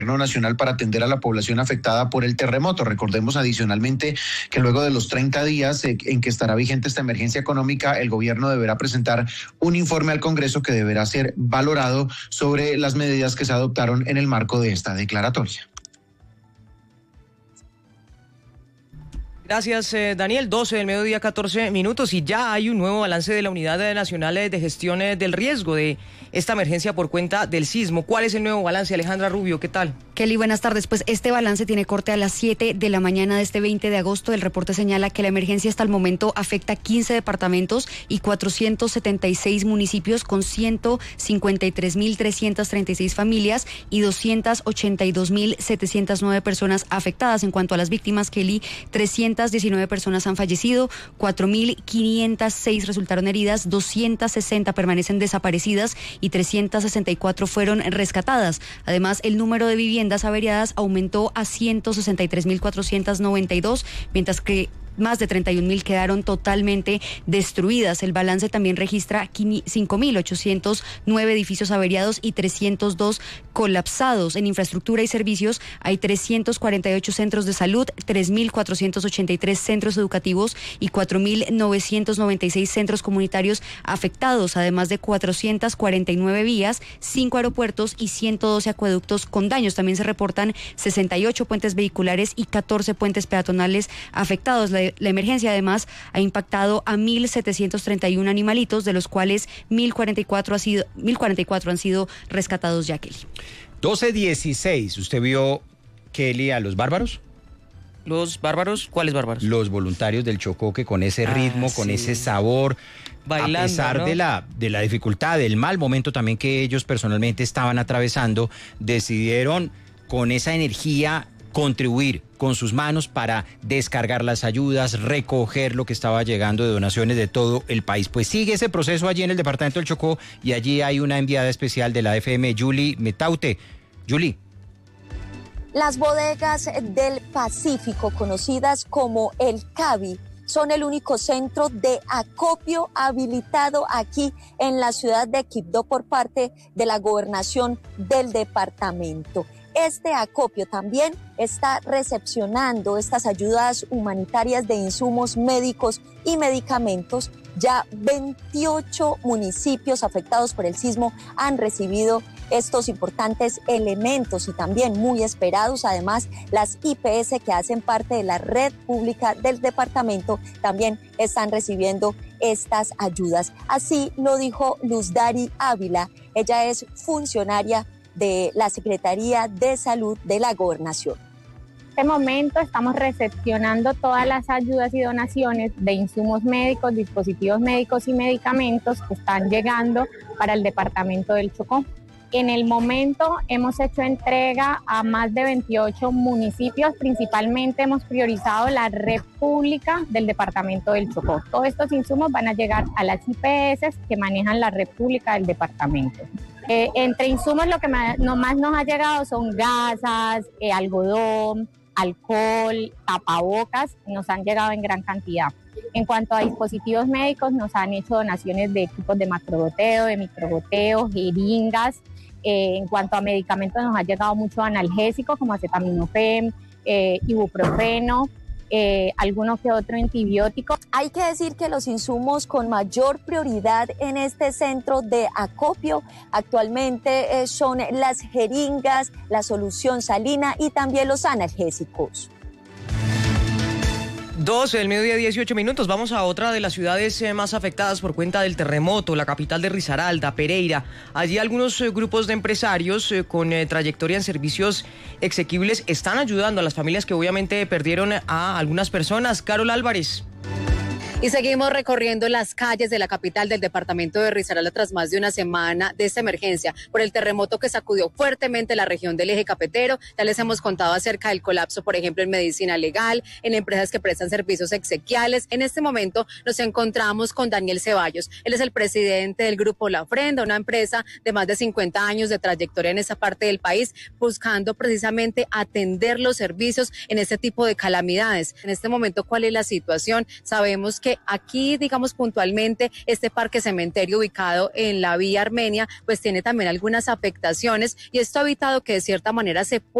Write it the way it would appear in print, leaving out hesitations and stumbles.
nacional para atender a la población afectada por el terremoto. Recordemos adicionalmente que luego de los 30 días en que estará vigente esta emergencia económica, el gobierno deberá presentar un informe al Congreso que deberá ser valorado sobre las medidas que se adoptaron en el marco de esta declaratoria. Gracias, Daniel. 12 del mediodía, 14 minutos, y ya hay un nuevo balance de la Unidad Nacional de Gestión del Riesgo de esta emergencia por cuenta del sismo. ¿Cuál es el nuevo balance, Alejandra Rubio? ¿Qué tal? Kelly, buenas tardes. Pues este balance tiene corte a las 7 de la mañana de este 20 de agosto. El reporte señala que la emergencia hasta el momento afecta 15 departamentos y 476 municipios con 153.336 familias y 282.709 personas afectadas. En cuanto a las víctimas, Kelly, 319 personas han fallecido, 4.506 resultaron heridas, 260 permanecen desaparecidas y 364 fueron rescatadas. Además, el número de viviendas averiadas aumentó a 163.492, mientras que más de 31.000 quedaron totalmente destruidas. El balance también registra 5.809 edificios averiados y 302 colapsados. En infraestructura y servicios hay 348 centros de salud, 3.483 centros educativos y 4.996 centros comunitarios afectados, además de 449 vías, 5 aeropuertos y 112 acueductos con daños. También se reportan 68 puentes vehiculares y 14 puentes peatonales afectados. La emergencia además ha impactado a 1.731 animalitos, de los cuales 1.044 han sido rescatados ya, Kelly. 12:16, ¿usted vio, Kelly, a los bárbaros? ¿Los bárbaros? ¿Cuáles bárbaros? Los voluntarios del Chocó, que con ese ritmo, sí, con ese sabor, bailando, a pesar, ¿no?, de la dificultad, del mal momento también que ellos personalmente estaban atravesando, decidieron con esa energía contribuir con sus manos para descargar las ayudas, recoger lo que estaba llegando de donaciones de todo el país. Pues sigue ese proceso allí en el departamento del Chocó, y allí hay una enviada especial de la FM, Julie Metaute. Julie. Las bodegas del Pacífico, conocidas como el CABI, son el único centro de acopio habilitado aquí en la ciudad de Quibdó por parte de la gobernación del departamento. Este acopio también está recepcionando estas ayudas humanitarias de insumos médicos y medicamentos. Ya 28 municipios afectados por el sismo han recibido estos importantes elementos y también muy esperados. Además, las IPS que hacen parte de la red pública del departamento también están recibiendo estas ayudas. Así lo dijo Luzdari Ávila. Ella es funcionaria de la Secretaría de Salud de la Gobernación. En este momento estamos recepcionando todas las ayudas y donaciones de insumos médicos, dispositivos médicos y medicamentos que están llegando para el departamento del Chocó. En el momento hemos hecho entrega a más de 28 municipios, principalmente hemos priorizado la red pública del departamento del Chocó. Todos estos insumos van a llegar a las IPS que manejan la red pública del departamento. Entre insumos lo que más nos ha llegado son gasas, algodón, alcohol, tapabocas, nos han llegado en gran cantidad. En cuanto a dispositivos médicos, nos han hecho donaciones de equipos de macrogoteo, de microgoteo, jeringas. En cuanto a medicamentos, nos ha llegado mucho analgésico como acetaminofén, ibuprofeno, alguno que otro antibiótico. Hay que decir que los insumos con mayor prioridad en este centro de acopio actualmente son las jeringas, la solución salina y también los analgésicos. 12 del mediodía, 18 minutos. Vamos a otra de las ciudades más afectadas por cuenta del terremoto, la capital de Risaralda, Pereira. Allí algunos grupos de empresarios con trayectoria en servicios exequibles están ayudando a las familias que obviamente perdieron a algunas personas. Carol Álvarez. Y seguimos recorriendo las calles de la capital del departamento de Risaralda tras más de una semana de esta emergencia por el terremoto que sacudió fuertemente la región del eje cafetero. Ya les hemos contado acerca del colapso, por ejemplo, en medicina legal, en empresas que prestan servicios exequiales. En este momento nos encontramos con Daniel Ceballos. Él es el presidente del Grupo La Ofrenda, una empresa de más de 50 años de trayectoria en esa parte del país, buscando precisamente atender los servicios en este tipo de calamidades. En este momento, ¿cuál es la situación? Sabemos que que aquí, digamos puntualmente, este parque cementerio ubicado en la vía Armenia, pues tiene también algunas afectaciones y esto ha evitado que de cierta manera se